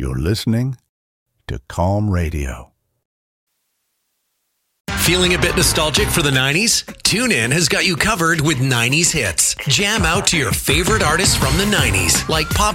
You're listening to Calm Radio. Feeling a bit nostalgic for the 90s? TuneIn has got you covered with 90s hits. Jam out to your favorite artists from the 90s, like Pop